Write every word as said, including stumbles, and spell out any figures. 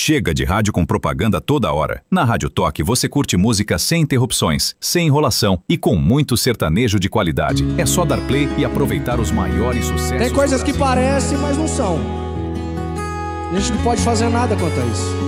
Chega de rádio com propaganda toda hora. Na Rádio Toque você curte música sem interrupções, sem enrolação e com muito sertanejo de qualidade. É só dar play e aproveitar os maiores sucessos. Tem coisas que parecem, mas não são. A gente não pode fazer nada quanto a isso.